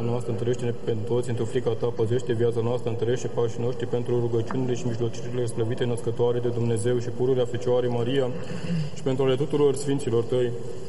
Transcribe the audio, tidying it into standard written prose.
noastră, întărește-ne pentru toți, într-o frica ta, păzește viața noastră, întărește pașii noștri pentru rugăciunile și mijlocirile slăvite născătoare de Dumnezeu și pururea Fecioarei Maria și pentru ale tuturor Sfinților Tăi,